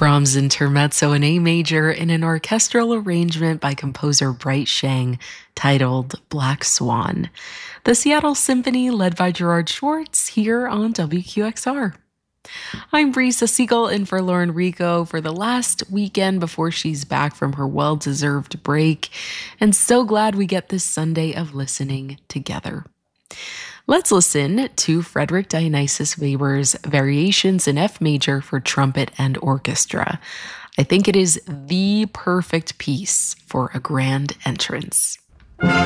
Brahms' Intermezzo in A major in an orchestral arrangement by composer Bright Shang titled Black Swan. The Seattle Symphony led by Gerard Schwartz here on WQXR. I'm Brisa Siegel in for Lauren Rico for the last weekend before she's back from her well-deserved break, and so glad we get this Sunday of listening together. Let's listen to Frederick Dionysius Weber's Variations in F major for trumpet and orchestra. I think it is the perfect piece for a grand entrance.